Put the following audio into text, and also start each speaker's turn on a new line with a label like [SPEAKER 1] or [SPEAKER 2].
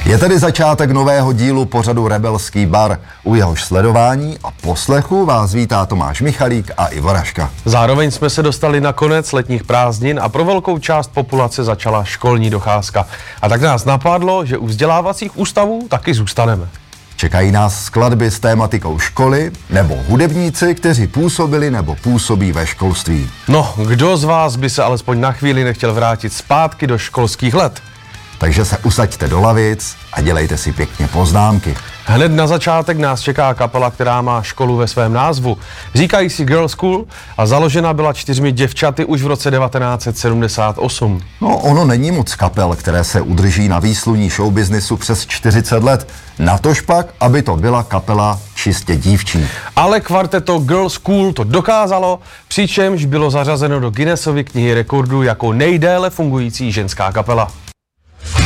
[SPEAKER 1] Je tedy začátek nového dílu pořadu Rebelský bar. U jehož sledování a poslechu vás vítá Tomáš Michalík a Ivo Raška.
[SPEAKER 2] Zároveň jsme se dostali na konec letních prázdnin a pro velkou část populace začala školní docházka. A tak nás napadlo, že u vzdělávacích ústavů taky zůstaneme.
[SPEAKER 1] Čekají nás skladby s tématikou školy nebo hudebníci, kteří působili nebo působí ve školství.
[SPEAKER 2] No, kdo z vás by se alespoň na chvíli nechtěl vrátit zpátky do školských let?
[SPEAKER 1] Takže se usaďte do lavic a dělejte si pěkně poznámky.
[SPEAKER 2] Hned na začátek nás čeká kapela, která má školu ve svém názvu. Říkají si Girls School a založena byla 4 děvčaty už v roce 1978.
[SPEAKER 1] No, ono není moc kapel, které se udrží na výsluní showbiznisu přes 40 let. Natožpak, aby to byla kapela čistě dívčí.
[SPEAKER 2] Ale kvarteto Girls School to dokázalo, přičemž bylo zařazeno do Guinnessovy knihy rekordů jako nejdéle fungující ženská kapela.